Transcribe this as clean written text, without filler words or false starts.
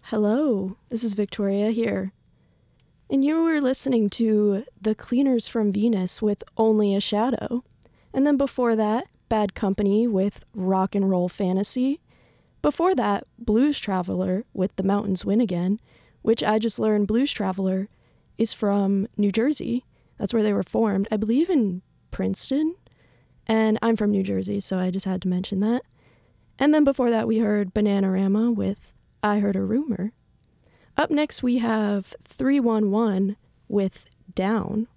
Hello, this is Victoria here. And you were listening to The Cleaners from Venus with Only a Shadow. And then before that, Bad Company with Rock and Roll Fantasy. Before that, Blues Traveler with The Mountains Win Again, which I just learned Blues Traveler is from New Jersey. That's where they were formed, I believe in Princeton. And I'm from New Jersey, so I just had to mention that. And then before that, we heard Bananarama with I Heard a Rumor. Up next, we have 311 with Down.